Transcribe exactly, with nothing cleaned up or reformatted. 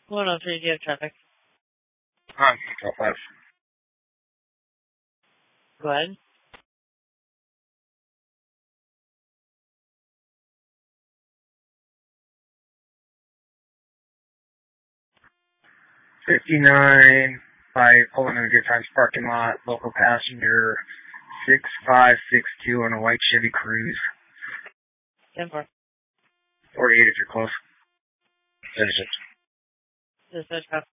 one oh three, do you have traffic? On twelve five. Go ahead. fifty-nine by pulling in a Good Times parking lot, local passenger six five six two on a white Chevy Cruze. ten four. forty-eight if you're close. Finish it. Dispatch cop.